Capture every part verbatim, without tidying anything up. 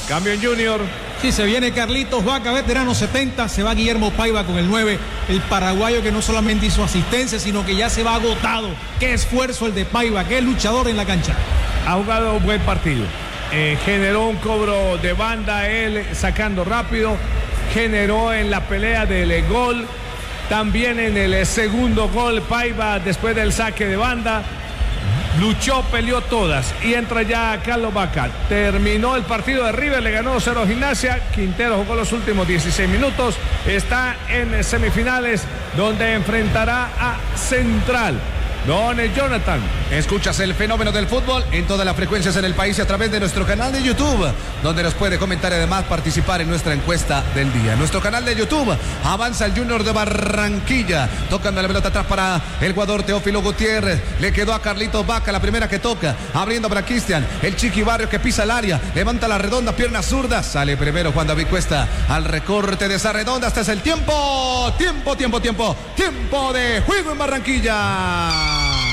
Cambio en Junior. Sí, se viene Carlitos Vaca, veterano setenta, se va Guillermo Paiva con el nueve, el paraguayo que no solamente hizo asistencia, sino que ya se va agotado. Qué esfuerzo el de Paiva, qué luchador en la cancha. Ha jugado un buen partido. Eh, generó un cobro de banda, él sacando rápido, generó en la pelea del gol, también en el segundo gol Paiva después del saque de banda. Luchó, peleó todas y entra ya Carlos Vaca. Terminó el partido de River, le ganó cero Gimnasia. Quintero jugó los últimos dieciséis minutos. Está en semifinales donde enfrentará a Central. Don Jonathan. Escuchas el fenómeno del fútbol en todas las frecuencias en el país y a través de nuestro canal de YouTube, donde nos puede comentar y además participar en nuestra encuesta del día. Nuestro canal de YouTube, avanza el Junior de Barranquilla, tocando la pelota atrás para el jugador Teófilo Gutiérrez, le quedó a Carlitos Vaca, la primera que toca, abriendo para Cristian, el Chiqui Barrio que pisa el área, levanta la redonda, pierna zurda, sale primero Juan David Cuesta al recorte de esa redonda. Este es el tiempo, tiempo, tiempo, tiempo, tiempo de juego en Barranquilla.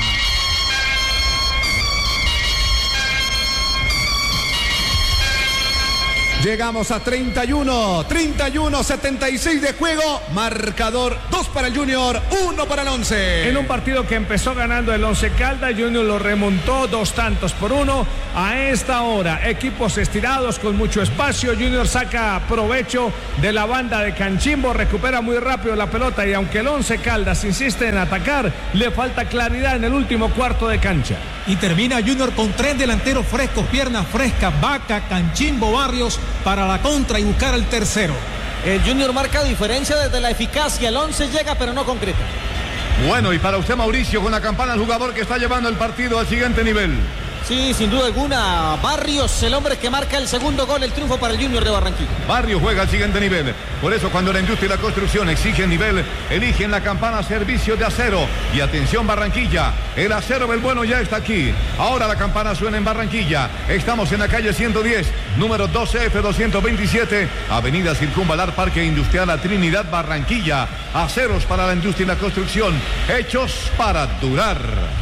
Llegamos a treinta y uno, treinta y uno, setenta y seis de juego. Marcador dos para el Junior, uno para el Once. En un partido que empezó ganando el Once Caldas, Junior lo remontó dos tantos por uno. A esta hora, equipos estirados con mucho espacio. Junior saca provecho de la banda de Canchimbo, recupera muy rápido la pelota y aunque el Once Caldas insiste en atacar, le falta claridad en el último cuarto de cancha. Y termina Junior con tres delanteros frescos, piernas frescas, Vaca, Canchimbo, Barrios, para la contra y buscar el tercero. El Junior marca diferencia desde la eficacia. El once llega pero no concreta. Bueno, y para usted, Mauricio, con la campana el jugador que está llevando el partido al siguiente nivel. Sí, sin duda alguna, Barrios, el hombre que marca el segundo gol, el triunfo para el Junior de Barranquilla. Barrios juega al siguiente nivel. Por eso cuando la industria y la construcción exigen nivel, eligen la campana servicio de acero. Y atención Barranquilla, el acero del bueno ya está aquí. Ahora la campana suena en Barranquilla. Estamos en la calle ciento diez, número doce F doscientos veintisiete, avenida Circunvalar, Parque Industrial La Trinidad, Barranquilla. Aceros para la industria y la construcción, hechos para durar.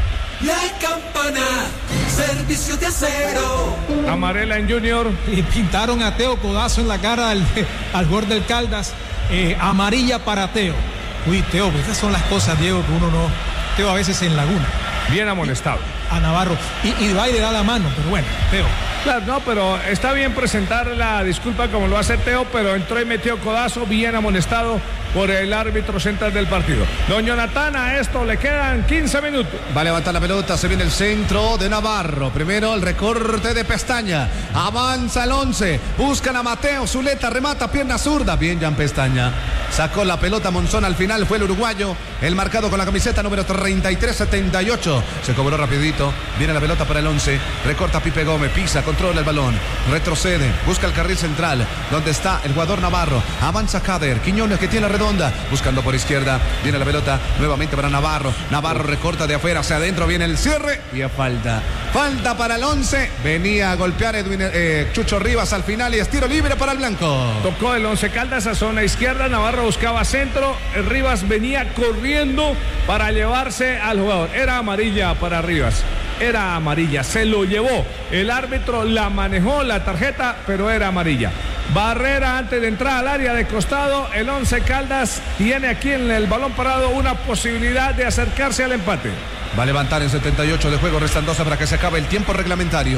La campana, servicio de acero. Amarela en Junior. Y pintaron a Teo codazo en la cara al, al jugador del Caldas. Eh, amarilla para Teo. Uy, Teo, pues esas son las cosas, Diego, que uno no... Teo a veces en laguna. Bien amonestado. A Navarro. Y, y va y le da la mano, pero bueno, Teo. Claro, no, pero está bien presentar la disculpa como lo hace Teo, pero entró y metió codazo, bien amonestado por el árbitro central del partido. Don Jonathan, a esto le quedan quince minutos. Va a levantar la pelota, se viene el centro de Navarro. Primero el recorte de Pestaña. Avanza el once. Buscan a Mateo Zuleta, remata, pierna zurda. Bien, Jan Pestaña. Sacó la pelota Monzón al final, fue el uruguayo. El marcado con la camiseta número treinta y tres setenta y ocho. Se cobró rapidito. Viene la pelota para el once. Recorta Pipe Gómez, pisa, controla el balón. Retrocede, busca el carril central. Donde está el jugador Navarro. Avanza Cader. Quiñones que tiene la redonda. Buscando por izquierda. Viene la pelota nuevamente para Navarro. Navarro recorta de afuera hacia adentro. Viene el cierre. Y a falta. Falta para el once. Venía a golpear Edwin, eh, Chucho Rivas al final y es tiro libre para el blanco. Tocó el Once Caldas a zona izquierda. Navarro buscaba centro. Rivas venía corriendo para llevarse al jugador. Era amarilla para Rivas. Era amarilla, se lo llevó. El árbitro la manejó la tarjeta, pero era amarilla. Barrera antes de entrar al área de costado. El Once Caldas tiene aquí en el balón parado una posibilidad de acercarse al empate. Va a levantar en setenta y ocho de juego, restan doce para que se acabe el tiempo reglamentario.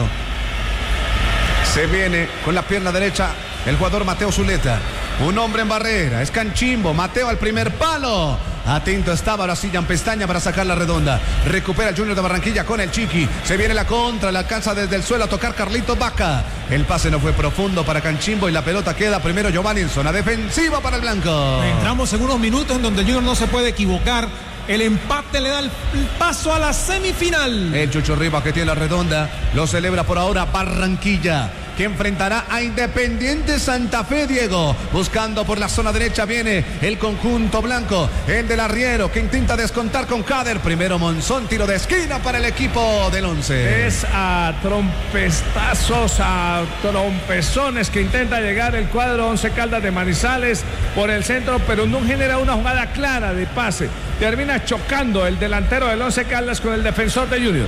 Se viene con la pierna derecha el jugador Mateo Zuleta. Un hombre en barrera, es Canchimbo. Mateo al primer palo. Atento estaba ahora sí Jan Pestaña para sacar la redonda. Recupera el Junior de Barranquilla con el Chiqui. Se viene la contra, la alcanza desde el suelo a tocar Carlitos Vaca. El pase no fue profundo para Canchimbo y la pelota queda primero Giovanni en zona defensiva para el blanco. Entramos en unos minutos en donde el Junior no se puede equivocar. El empate le da el paso a la semifinal. El Chucho Rivas que tiene la redonda lo celebra por ahora Barranquilla, que enfrentará a Independiente Santa Fe, Diego. Buscando por la zona derecha viene el conjunto blanco. El del arriero que intenta descontar con Cader. Primero Monzón, tiro de esquina para el equipo del once. Es a trompestazos, a trompezones que intenta llegar el cuadro Once Caldas de Manizales por el centro, pero no genera una jugada clara de pase. Termina chocando el delantero del Once Caldas con el defensor de Junior.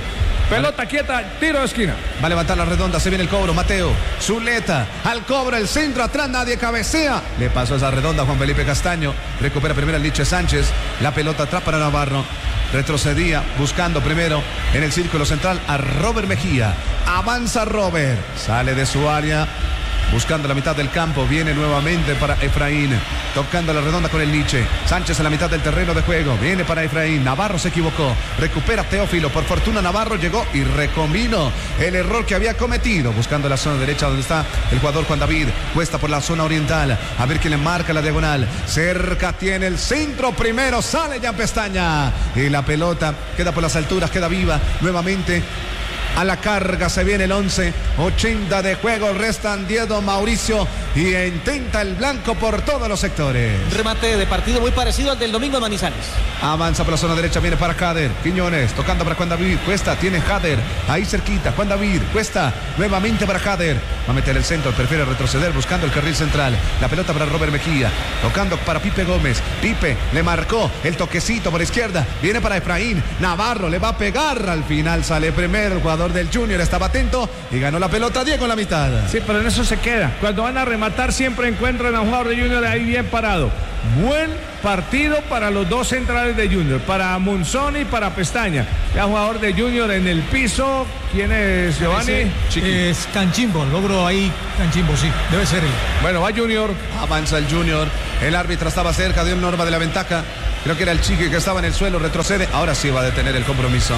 Pelota quieta, tiro de esquina. Va a levantar la redonda, se viene el cobro, Mateo Zuleta, al cobro, el centro, atrás nadie cabecea. Le pasó esa redonda a Juan Felipe Castaño. Recupera primero el Liche Sánchez. La pelota atrás para Navarro. Retrocedía, buscando primero en el círculo central a Robert Mejía. Avanza Robert, sale de su área, buscando la mitad del campo, viene nuevamente para Efraín, tocando la redonda con el Liche. Sánchez en la mitad del terreno de juego, viene para Efraín. Navarro se equivocó, recupera Teófilo. Por fortuna Navarro llegó y recombinó el error que había cometido, buscando la zona derecha donde está el jugador Juan David. Cuesta por la zona oriental, a ver quién le marca la diagonal. Cerca tiene el centro, primero sale Jan Pestaña y la pelota queda por las alturas, queda viva nuevamente. A la carga se viene el once, ochenta de juego, restan diez, don Mauricio, y intenta el blanco por todos los sectores. Remate de partido muy parecido al del domingo en Manizales. Avanza por la zona derecha, viene para Jader, Quiñones, tocando para Juan David, Cuesta, tiene Jader, ahí cerquita, Juan David, Cuesta, nuevamente para Jader, va a meter el centro, prefiere retroceder buscando el carril central, la pelota para Robert Mejía, tocando para Pipe Gómez, Pipe le marcó el toquecito por izquierda, viene para Efraín, Navarro le va a pegar, al final sale primero el jugador del Junior, estaba atento y ganó la pelota Diego en la mitad. Sí, pero en eso se queda. Cuando van a rematar siempre encuentran a un jugador de Junior ahí bien parado. Buen partido para los dos centrales de Junior, para Monzón y para Pestaña. Ya jugador de Junior en el piso. ¿Quién es, Giovanni? Es Canchimbo, logro ahí Canchimbo, sí, debe ser él. Bueno, va Junior. Avanza el Junior, el árbitro estaba cerca, dio norma de la ventaja. Creo que era el Chiqui que estaba en el suelo, retrocede. Ahora sí va a detener el compromiso.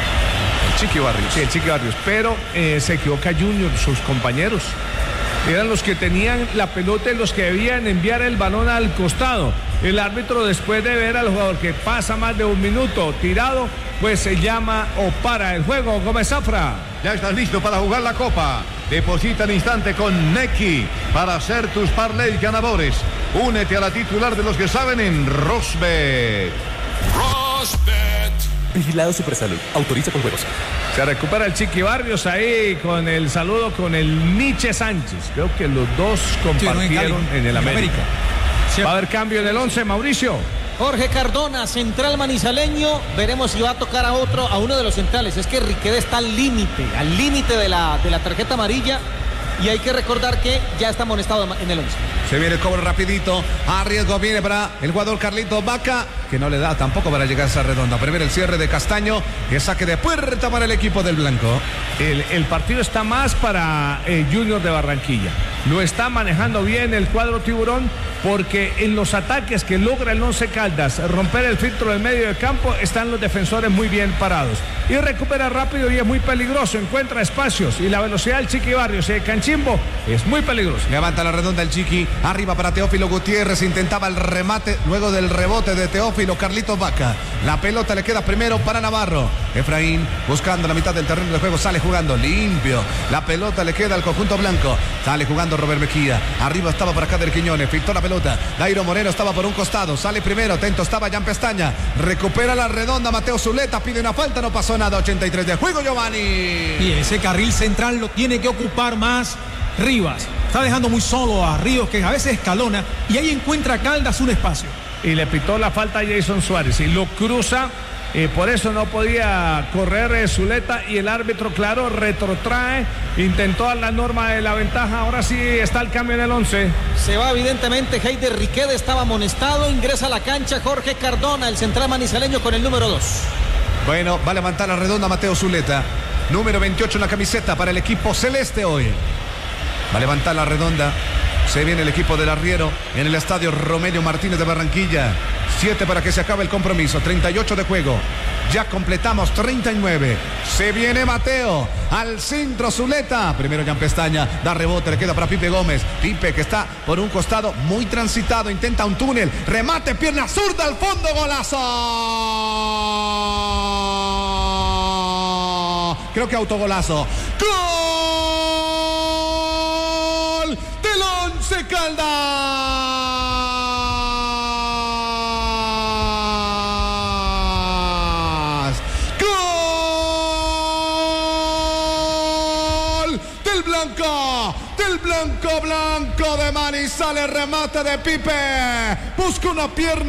Chiqui Barrios. Sí, el Chiqui Barrios. Pero eh, se equivoca Junior, sus compañeros. Eran los que tenían la pelota y los que debían enviar el balón al costado. El árbitro, después de ver al jugador que pasa más de un minuto tirado, pues se llama o para el juego. Gómez Zafra. Ya estás listo para jugar la copa. Deposita al instante con Nequi para hacer tus parlays ganadores. Únete a la titular de los que saben en Rosbet. Rosbet. Vigilado Supersalud. Autoriza con juegos. Se recupera el Chiqui Barrios ahí con el saludo con el Liche Sánchez. Creo que los dos compartieron sí, no, en, en el América. América. Sí. Va a haber cambio en el once, Mauricio. Jorge Cardona, central manizaleño. Veremos si va a tocar a otro, a uno de los centrales. Es que Riquelme está al límite, al límite de la, de la tarjeta amarilla. Y hay que recordar que ya está amonestado en el once. Se viene el cobro rapidito. A riesgo viene para el jugador Carlito Vaca, que no le da tampoco para llegar a esa redonda. Primero el cierre de Castaño. El saque de puerta para el equipo del blanco. El, el partido está más para el Junior de Barranquilla. Lo está manejando bien el cuadro tiburón, porque en los ataques que logra el Once Caldas romper el filtro del medio del campo, están los defensores muy bien parados. Y recupera rápido y es muy peligroso. Encuentra espacios y la velocidad del Chiqui Barrios y de Canchimbo es muy peligroso. Levanta la redonda el Chiqui. Arriba para Teófilo Gutiérrez. Intentaba el remate luego del rebote de Teófilo. Carlitos Vaca. La pelota le queda primero para Navarro. Efraín buscando la mitad del terreno de juego. Sale jugando limpio. La pelota le queda al conjunto blanco. Sale jugando Robert Mejía. Arriba estaba para Jader Quiñones. Filtró la pelota. Dairo Moreno estaba por un costado. Sale primero. Atento estaba Jan Pestaña. Recupera la redonda Mateo Zuleta. Pide una falta. No pasó nada. ochenta y tres de juego, Giovanni. Y ese carril central lo tiene que ocupar más Rivas. Está dejando muy solo a Ríos, que a veces escalona, y ahí encuentra Caldas un espacio. Y le pitó la falta a Jason Suárez y lo cruza. Eh, por eso no podía correr eh, Zuleta, y el árbitro, claro, retrotrae. Intentó a la norma de la ventaja. Ahora sí está el cambio en el once. Se va evidentemente Heider Riquelme, estaba amonestado. Ingresa a la cancha Jorge Cardona, el central manizaleño, con el número dos. Bueno, va a levantar la redonda Mateo Zuleta. Número veintiocho en la camiseta para el equipo celeste hoy. Va a levantar la redonda. Se viene el equipo del Arriero en el estadio Romelio Martínez de Barranquilla. siete para que se acabe el compromiso. treinta y ocho de juego. Ya completamos treinta y nueve. Se viene Mateo. Al centro Zuleta. Primero Jan Pestaña. Da rebote. Le queda para Pipe Gómez. Pipe que está por un costado muy transitado. Intenta un túnel. Remate. Pierna zurda al fondo. Golazo. Creo que autogolazo. ¡Gol! Del Once Caldas. ¡Gol! Del blanco. Del blanco blanco de Manizales. Remate de Pipe. Busca una pierna.